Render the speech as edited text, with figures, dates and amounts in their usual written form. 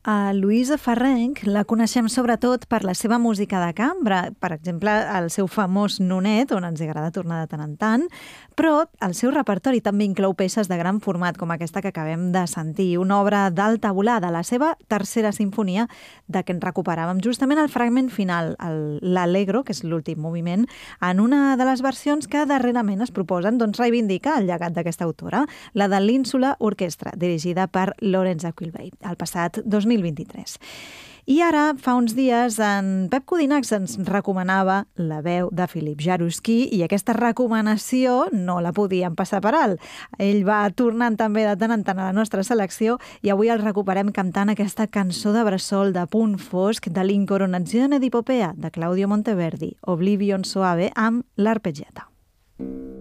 A Louise Farrenc la coneixem sobretot per la seva música de cambra, per exemple, el seu famós Nonet, on ens agrada tornar de tant en tant, però el seu repertori també inclou peces de gran format, com aquesta que acabem de sentir, una obra d'alta volada, la seva tercera sinfonia, de què en recuperàvem justament el fragment final, l'Allegro, que és l'últim moviment, en una de les versions que darrerament es proposen reivindicar el llegat d'aquesta autora, la de l'Ínsula Orquestra, dirigida per Lawrence Aquilvey, el passat 2023. I ara, fa uns dies, en Pep Codinacs ens recomanava la veu de Philip Jaruski i aquesta recomanació no la podíem passar per alt. Ell va tornant també de tant en tant a la nostra selecció i avui el recuperem cantant aquesta cançó de bressol de punt fosc de l'Incoronazione di Popea de Claudio Monteverdi, Oblivion Soave amb l'arpeggiata.